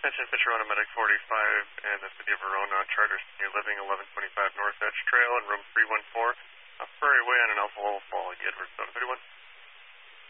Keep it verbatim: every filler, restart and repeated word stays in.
Attention Fisher on a Medic forty-five and the City of Verona, Charter Senior Living, eleven twenty-five North Edge Trail, and room three one four, uh, Prairie Way on an Alpha Level Fall, Edward, zone thirty-one.